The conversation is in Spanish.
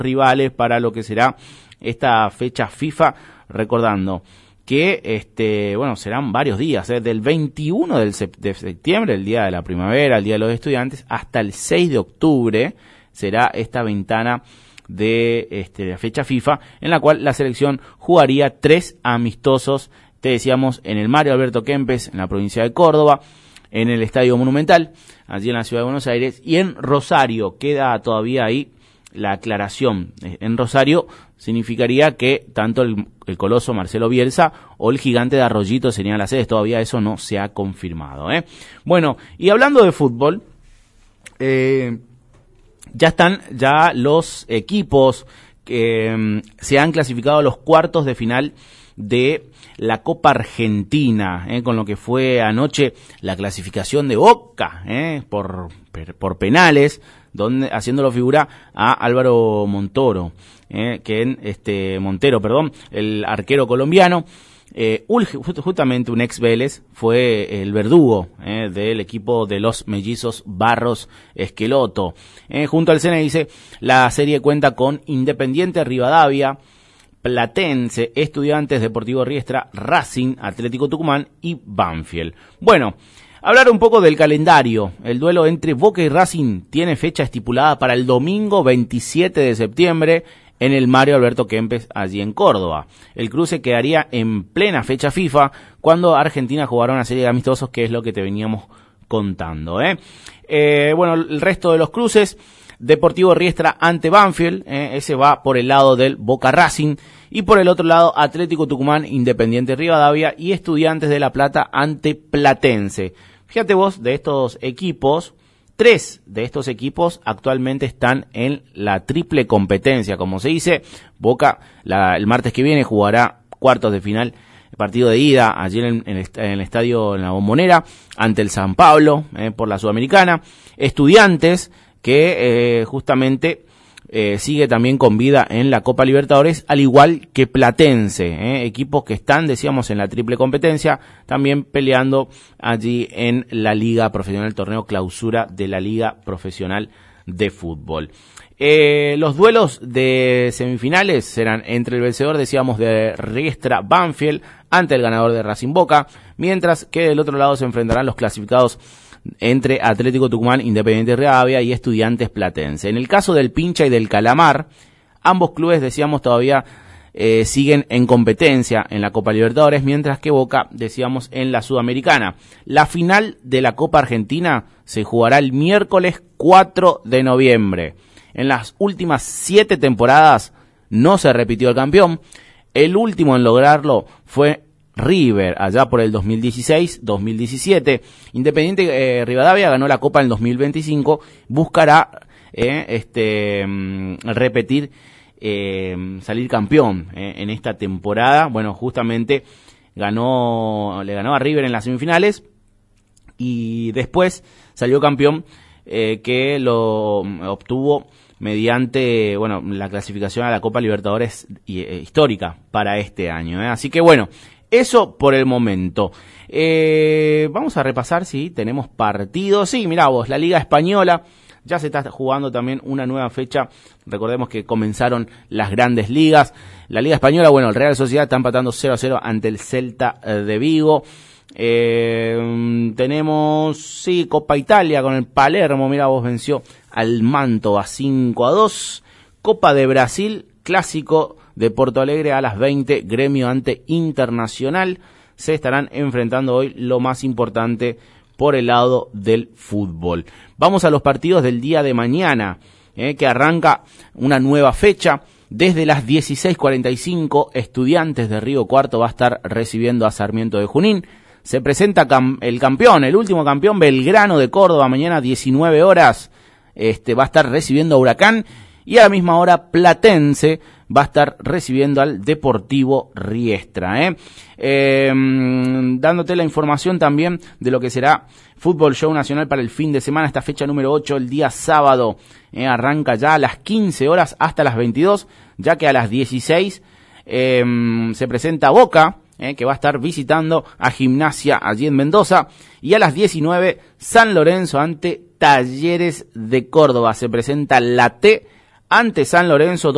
rivales para lo que será esta fecha FIFA, recordando que bueno, serán varios días, del 21 de septiembre, el día de la primavera, el día de los estudiantes, hasta el 6 de octubre será esta ventana de la fecha FIFA, en la cual la selección jugaría 3 amistosos, te decíamos, en el Mario Alberto Kempes, en la provincia de Córdoba, en el Estadio Monumental, allí en la ciudad de Buenos Aires, y en Rosario. Queda todavía ahí la aclaración. En Rosario significaría que tanto el coloso Marcelo Bielsa o el gigante de Arroyito serían las sedes. Todavía eso no se ha confirmado. Bueno, y hablando de fútbol, ya están los equipos que se han clasificado a los cuartos de final de la Copa Argentina, con lo que fue anoche la clasificación de Boca, por penales, donde haciéndolo figura a Álvaro Montero, el arquero colombiano. Justamente un ex Vélez fue el verdugo del equipo de los mellizos Barros Esqueloto. Junto al Ceneice, la serie cuenta con Independiente Rivadavia, Platense, Estudiantes, Deportivo Riestra, Racing, Atlético Tucumán y Banfield. Bueno, hablar un poco del calendario. El duelo entre Boca y Racing tiene fecha estipulada para el domingo 27 de septiembre en el Mario Alberto Kempes, allí en Córdoba. El cruce quedaría en plena fecha FIFA, cuando Argentina jugará una serie de amistosos, que es lo que te veníamos contando. Bueno, el resto de los cruces: Deportivo Riestra ante Banfield, ese va por el lado del Boca Racing, y por el otro lado Atlético Tucumán, Independiente Rivadavia y Estudiantes de La Plata ante Platense. Fíjate vos, de estos equipos, 3 de estos equipos actualmente están en la triple competencia, como se dice. Boca el martes que viene jugará cuartos de final, partido de ida allí en el estadio, en la Bombonera, ante el San Pablo, por la Sudamericana. Estudiantes, que justamente sigue también con vida en la Copa Libertadores, al igual que Platense, equipos que están, decíamos, en la triple competencia, también peleando allí en la Liga Profesional, el torneo clausura de la Liga Profesional de Fútbol. Los duelos de semifinales serán entre el vencedor, decíamos, de Riestra Banfield ante el ganador de Racing Boca, mientras que del otro lado se enfrentarán los clasificados entre Atlético Tucumán, Independiente Rivadavia y Estudiantes Platense. En el caso del Pincha y del Calamar, ambos clubes, decíamos, todavía siguen en competencia en la Copa Libertadores, mientras que Boca, decíamos, en la Sudamericana. La final de la Copa Argentina se jugará el miércoles 4 de noviembre. En las últimas 7 temporadas no se repitió el campeón. El último en lograrlo fue River, allá por el 2016-2017. Independiente Rivadavia ganó la Copa en el 2025, buscará repetir, salir campeón en esta temporada. Bueno, justamente le ganó a River en las semifinales y después salió campeón, que lo obtuvo mediante, bueno, la clasificación a la Copa Libertadores histórica para este año. Así que bueno, eso por el momento. Vamos a repasar si tenemos partidos. Sí, mirá vos, la Liga Española ya se está jugando también una nueva fecha. Recordemos que comenzaron las grandes ligas. La Liga Española, bueno, el Real Sociedad está empatando 0-0 ante el Celta de Vigo. Tenemos, sí, Copa Italia con el Palermo. Mirá vos, venció al Mantova 5-2. Copa de Brasil, clásico de Porto Alegre a las 20, Gremio ante Internacional. Se estarán enfrentando hoy, lo más importante por el lado del fútbol. Vamos a los partidos del día de mañana, que arranca una nueva fecha. Desde las 16:45, Estudiantes de Río Cuarto va a estar recibiendo a Sarmiento de Junín. Se presenta el campeón, el último campeón, Belgrano de Córdoba. Mañana 19 horas va a estar recibiendo a Huracán. Y a la misma hora Platense va a estar recibiendo al Deportivo Riestra. Dándote la información también de lo que será Fútbol Show Nacional para el fin de semana, esta fecha número 8, el día sábado. Arranca ya a las 15 horas hasta las 22, ya que a las 16 se presenta Boca, que va a estar visitando a Gimnasia allí en Mendoza, y a las 19 San Lorenzo ante Talleres de Córdoba. Se presenta la T ante San Lorenzo.